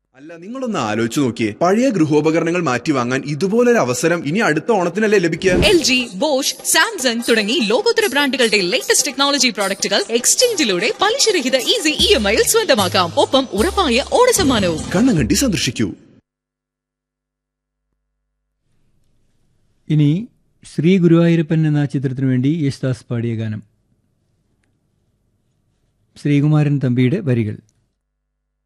അല്ല, നിങ്ങളൊന്ന് ആലോചിച്ചു നോക്കിയേ, പഴയ ഗൃഹോപകരണങ്ങൾ മാറ്റി വാങ്ങാൻ ഇതുപോലൊരു അവസരം ഇനി അടുത്ത ഓണത്തിനല്ലേ ലഭിക്കുക? LG, ബോഷ്, സാംസങ് തുടങ്ങി ലോകോത്തര ബ്രാൻഡുകളുടെ ലേറ്റസ്റ്റ് ടെക്നോളജി പ്രോഡക്റ്റുകൾ എക്സ്ചേഞ്ചിലൂടെ പലിശരഹിത ഈസി EMI യിൽ സ്വന്തമാക്കാം. ഒപ്പം ഉറപ്പായ ഓണസമ്മാനവും. കണ്ണങ്കണ്ടി സന്ദർശിക്കൂ. ഇനി ശ്രീ ഗുരുവായൂരപ്പൻ എന്ന ചിത്രത്തിനു വേണ്ടി യേശുദാസ് പാടിയ ഗാനം. ശ്രീകുമാരൻ തമ്പിയുടെ വരികൾ.